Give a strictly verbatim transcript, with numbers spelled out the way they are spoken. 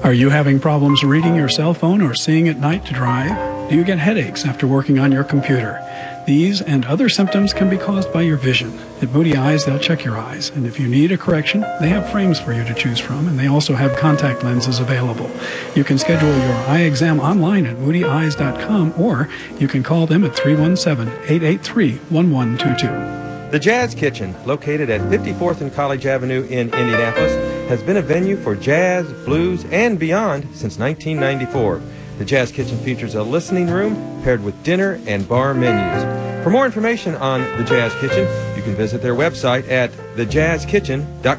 Are you having problems reading your cell phone or seeing at night to drive? Do you get headaches after working on your computer? These and other symptoms can be caused by your vision. At Moody Eyes, they'll check your eyes, and if you need a correction, they have frames for you to choose from, and they also have contact lenses available. You can schedule your eye exam online at moody eyes dot com, or you can call them at three one seven, eight eight three, one one two two. The Jazz Kitchen, located at fifty-fourth and College Avenue in Indianapolis, has been a venue for jazz, blues, and beyond since nineteen ninety-four. The Jazz Kitchen features a listening room paired with dinner and bar menus. For more information on the Jazz Kitchen, you can visit their website at the jazz kitchen dot com.